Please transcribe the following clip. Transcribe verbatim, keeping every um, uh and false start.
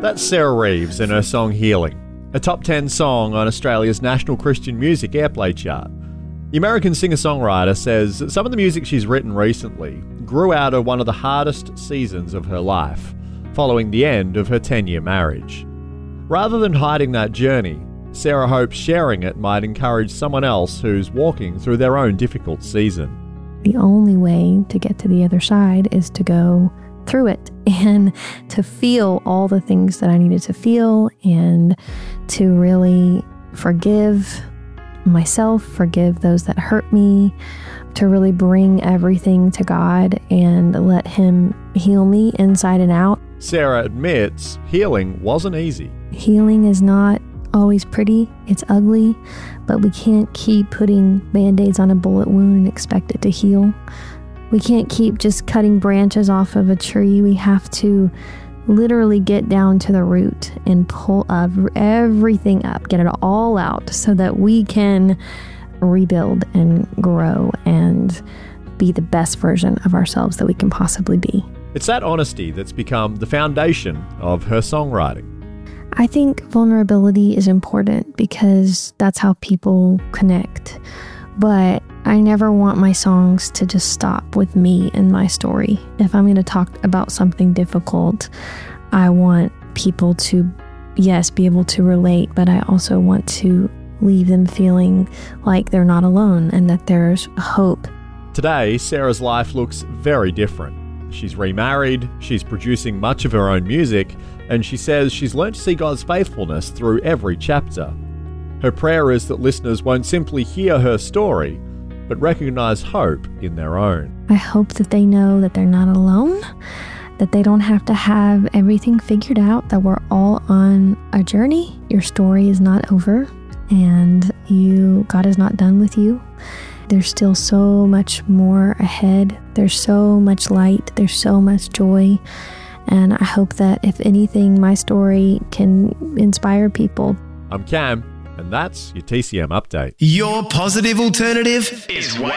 That's Sarah Reeves and her song Healing, a top ten song on Australia's National Christian Music Airplay chart. The American singer-songwriter says that some of the music she's written recently grew out of one of the hardest seasons of her life, following the end of her ten-year marriage. Rather than hiding that journey, Sarah hopes sharing it might encourage someone else who's walking through their own difficult season. The only way to get to the other side is to go through it and to feel all the things that I needed to feel and to really forgive myself, forgive those that hurt me, to really bring everything to God and let Him heal me inside and out. Sarah admits healing wasn't easy. Healing is not always pretty, it's ugly, but we can't keep putting band-aids on a bullet wound and expect it to heal. We can't keep just cutting branches off of a tree. We have to literally get down to the root and pull up everything up, get it all out so that we can rebuild and grow and be the best version of ourselves that we can possibly be. It's that honesty that's become the foundation of her songwriting. I think vulnerability is important because that's how people connect. But I never want my songs to just stop with me and my story. If I'm going to talk about something difficult, I want people to, yes, be able to relate, but I also want to leave them feeling like they're not alone and that there's hope. Today, Sarah's life looks very different. She's remarried, she's producing much of her own music, and she says she's learnt to see God's faithfulness through every chapter. Her prayer is that listeners won't simply hear her story, but recognise hope in their own. I hope that they know that they're not alone, that they don't have to have everything figured out, that we're all on a journey. Your story is not over, and you, God is not done with you. There's still so much more ahead. There's so much light. There's so much joy. And I hope that if anything, my story can inspire people. I'm Cam, and that's your T C M Update. Your positive alternative is